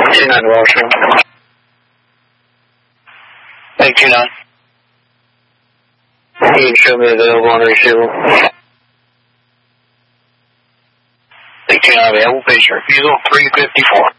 29 Washington. 829. You can show me available on receiver. 829 available, patient refusal 354.